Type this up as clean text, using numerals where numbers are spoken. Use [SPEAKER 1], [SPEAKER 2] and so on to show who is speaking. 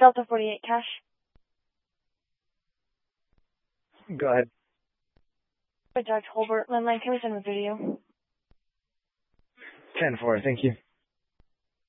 [SPEAKER 1] Delta 48 cash.
[SPEAKER 2] Go ahead.
[SPEAKER 1] Dr. Holbert, landline, can we send a video?
[SPEAKER 2] 10-4, thank you.